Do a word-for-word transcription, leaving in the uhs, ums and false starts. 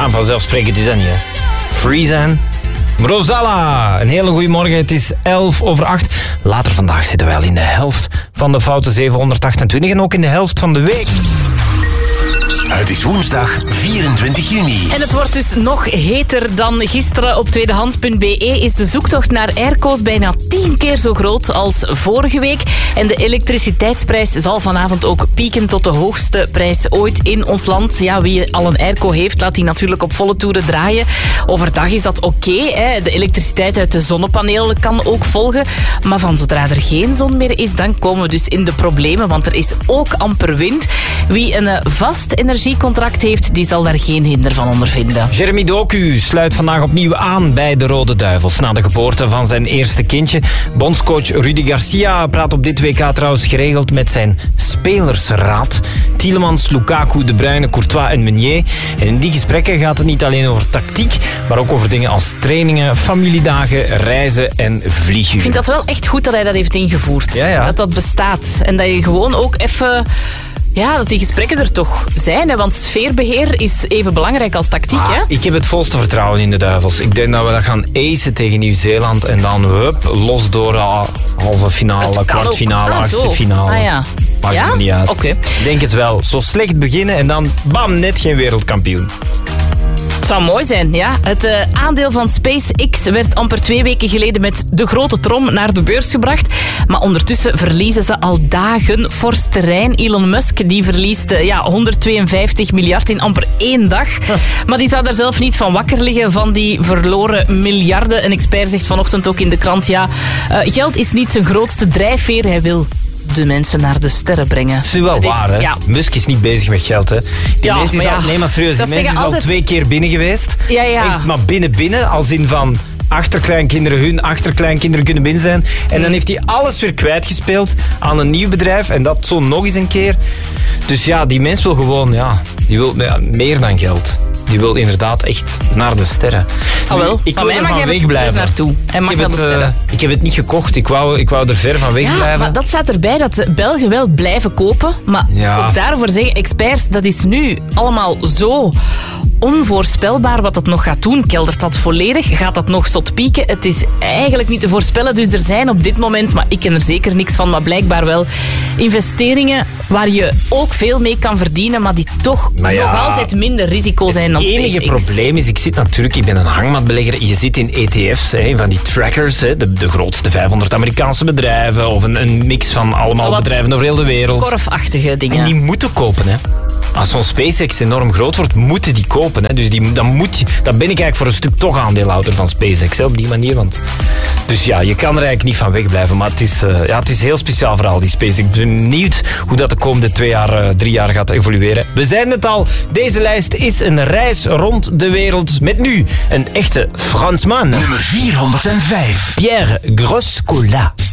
Ja, vanzelfsprekend is dat niet, hè. Free zijn. Rosalla, een hele goede morgen. Het is elf over acht. Later vandaag zitten wij al in de helft van de foute zevenhonderdachtentwintig en ook in de helft van de week. Het is woensdag vierentwintig juni. En het wordt dus nog heter dan gisteren. Op tweedehands punt b e is de zoektocht naar airco's bijna tien keer zo groot als vorige week. En de elektriciteitsprijs zal vanavond ook pieken tot de hoogste prijs ooit in ons land. Ja, wie al een airco heeft, laat die natuurlijk op volle toeren draaien. Overdag is dat oké. Okay, de elektriciteit uit de zonnepanelen kan ook volgen. Maar van zodra er geen zon meer is, dan komen we dus in de problemen. Want er is ook amper wind. Wie een vast energiecontract heeft, die zal daar geen hinder van ondervinden. Jeremy Doku sluit vandaag opnieuw aan bij de Rode Duivels. Na de geboorte van zijn eerste kindje. Bondscoach Rudy Garcia praat op dit W K trouwens geregeld met zijn spelersraad. Tielemans, Lukaku, De Bruyne, Courtois en Meunier. En in die gesprekken gaat het niet alleen over tactiek, maar ook over dingen als trainingen, familiedagen, reizen en vlieguren. Ik vind dat wel echt goed dat hij dat heeft ingevoerd. Ja, ja. Dat dat bestaat. En dat je gewoon ook even... Ja, dat die gesprekken er toch zijn. Hè? Want sfeerbeheer is even belangrijk als tactiek. Ah, hè? Ik heb het volste vertrouwen in de Duivels. Ik denk dat we dat gaan acen tegen Nieuw-Zeeland. En dan hup, los door uh, halve finale, kwartfinale, ah, achtste zo. finale. Ah ja. Maakt ja? me niet uit. Okay. Ik denk het wel. Zo slecht beginnen en dan bam, net geen wereldkampioen. Het zou mooi zijn, ja. Het uh, aandeel van SpaceX werd amper twee weken geleden met de grote trom naar de beurs gebracht. Maar ondertussen verliezen ze al dagen fors terrein. Elon Musk die verliest uh, ja, honderdtweeënvijftig miljard in amper één dag. Huh. Maar die zou daar zelf niet van wakker liggen, van die verloren miljarden. Een expert zegt vanochtend ook in de krant, ja, uh, geld is niet zijn grootste drijfveer. Hij wil de mensen naar de sterren brengen. Dat is nu wel is, waar, hè? Ja. Musk is niet bezig met geld, hè? Die Ja, mens is maar al, ja, nee, maar serieus, die mens is altijd... al twee keer binnen geweest. Ja, ja. Echt, maar binnen binnen, als in van achterkleinkinderen, hun achterkleinkinderen kunnen binnen zijn. En dan heeft hij alles weer kwijtgespeeld aan een nieuw bedrijf. En dat zo nog eens een keer. Dus ja, die mens wil gewoon, ja, die wil ja, meer dan geld. Die wil inderdaad echt naar de sterren. Oh wel, ik wil mij er mag van hij wegblijven. er naartoe. Hij mag ik, heb naar de het, sterren. uh, ik heb het niet gekocht. Ik wou, ik wou er ver van wegblijven. Ja, maar dat staat erbij dat de Belgen wel blijven kopen. Maar Ja. ook daarvoor zeggen experts, dat is nu allemaal zo onvoorspelbaar wat het nog gaat doen. Keldert dat volledig? Gaat dat nog tot pieken? Het is eigenlijk niet te voorspellen. Dus er zijn op dit moment, maar ik ken er zeker niks van, maar blijkbaar wel investeringen waar je ook veel mee kan verdienen, maar die toch Maar ja, nog altijd minder risico zijn dan SpaceX. Het enige probleem is, ik zit natuurlijk, ik ben een hangmatbelegger, je zit in E T F's, hè, van die trackers, hè, de, de grootste vijfhonderd Amerikaanse bedrijven, of een, een mix van allemaal Wat bedrijven over heel de wereld. Korfachtige dingen. En die moeten kopen, hè. Als zo'n SpaceX enorm groot wordt, moeten die kopen. Hè. Dus die, dan, moet je, dan ben ik eigenlijk voor een stuk toch aandeelhouder van SpaceX, hè, op die manier. Want, dus ja, je kan er eigenlijk niet van wegblijven. Maar het is, uh, ja, het is een heel speciaal verhaal, die SpaceX. Ik ben benieuwd hoe dat de komende twee jaar, uh, drie jaar gaat evolueren. We zijn het al. Deze lijst is een reis rond de wereld. Met nu een echte Fransman. Nummer vierhonderdvijf. Pierre Groscola.